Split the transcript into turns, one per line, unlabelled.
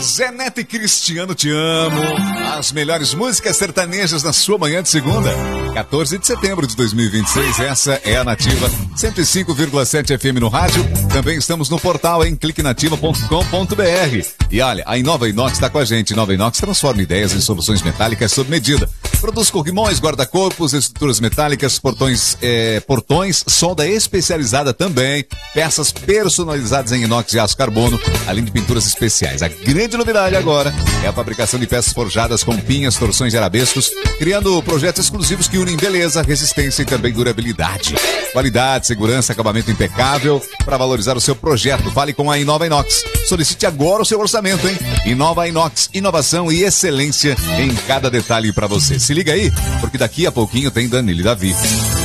Zé Neto e Cristiano, te amo. As melhores músicas sertanejas na sua manhã de segunda, 14 de setembro de 2026. Essa é a Nativa 105,7 FM no rádio. Também estamos no portal em cliquenativa.com.br. E olha, a Inova Inox está com a gente. Inova Inox transforma ideias em soluções metálicas sob medida. Produz corrimões, guarda-corpos, estruturas metálicas, portões, solda especializada também, peças personalizadas em inox e aço carbono, além de pinturas especiais. A grande novidade agora é a fabricação de peças forjadas com pinhas, torções e arabescos, criando projetos exclusivos que unem beleza, resistência e também durabilidade. Qualidade, segurança, acabamento impecável. Para valorizar o seu projeto, fale com a Inova Inox. Solicite agora o seu orçamento, hein? Inova Inox, inovação e excelência em cada detalhe para você. Se liga aí, porque daqui a pouquinho tem Danilo e Davi.